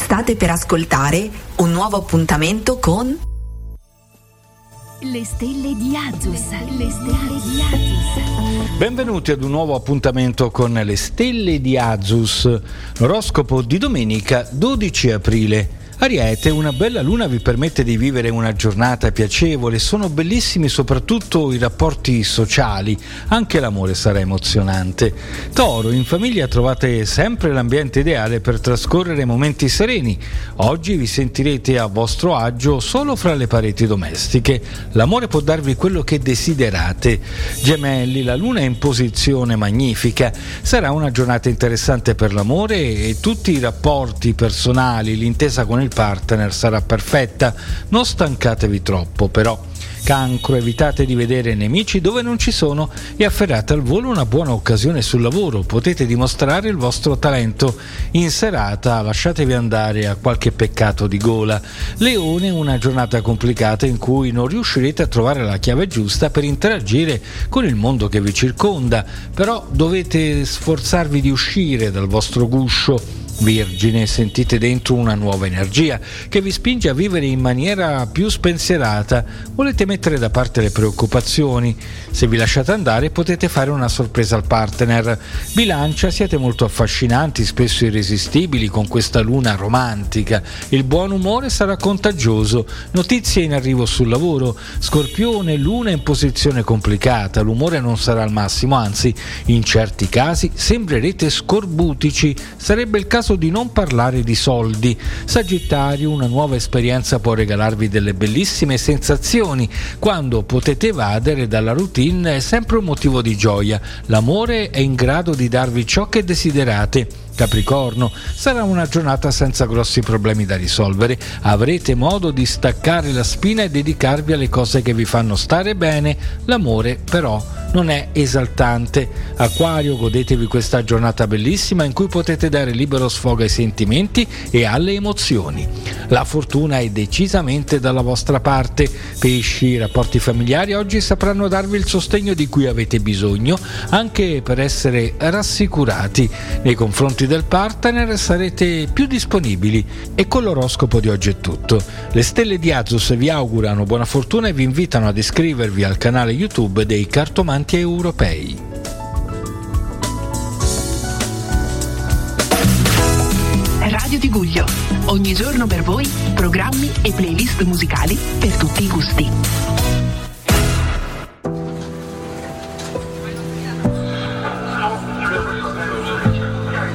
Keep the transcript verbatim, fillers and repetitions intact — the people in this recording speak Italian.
State per ascoltare un nuovo appuntamento con Le stelle di Azus. Le stelle di Azus. Benvenuti ad un nuovo appuntamento con Le stelle di Azus. L'oroscopo di domenica dodici aprile. Ariete, una bella luna vi permette di vivere una giornata piacevole, sono bellissimi soprattutto i rapporti sociali, anche l'amore sarà emozionante. Toro, in famiglia trovate sempre l'ambiente ideale per trascorrere momenti sereni, oggi vi sentirete a vostro agio solo fra le pareti domestiche, l'amore può darvi quello che desiderate. Gemelli, la luna è in posizione magnifica, sarà una giornata interessante per l'amore e tutti i rapporti personali, l'intesa con il il partner sarà perfetta, non stancatevi troppo però. Cancro, evitate di vedere nemici dove non ci sono e afferrate al volo una buona occasione sul lavoro, potete dimostrare il vostro talento. In serata lasciatevi andare a qualche peccato di gola. Leone, una giornata complicata in cui non riuscirete a trovare la chiave giusta per interagire con il mondo che vi circonda, però dovete sforzarvi di uscire dal vostro guscio. Vergine, sentite dentro una nuova energia che vi spinge a vivere in maniera più spensierata, volete mettere da parte le preoccupazioni, se vi lasciate andare potete fare una sorpresa al partner. Bilancia, siete molto affascinanti, spesso irresistibili con questa luna romantica, il buon umore sarà contagioso, notizie in arrivo sul lavoro. Scorpione, luna in posizione complicata, l'umore non sarà al massimo, anzi in certi casi sembrerete scorbutici, sarebbe il caso di non parlare di soldi. Sagittario, una nuova esperienza può regalarvi delle bellissime sensazioni, quando potete evadere dalla routine è sempre un motivo di gioia, l'amore è in grado di darvi ciò che desiderate. Capricorno, sarà una giornata senza grossi problemi da risolvere, avrete modo di staccare la spina e dedicarvi alle cose che vi fanno stare bene, l'amore però non è esaltante. Acquario, godetevi questa giornata bellissima in cui potete dare libero sfogo ai sentimenti e alle emozioni. La fortuna è decisamente dalla vostra parte. Pesci, i rapporti familiari oggi sapranno darvi il sostegno di cui avete bisogno, anche per essere rassicurati. Nei confronti del partner sarete più disponibili. E con l'oroscopo di oggi è tutto. Le stelle di Azus vi augurano buona fortuna e vi invitano ad iscrivervi al canale YouTube dei Cartomanti Europei. Radio Tiguglio, ogni giorno per voi programmi e playlist musicali per tutti i gusti.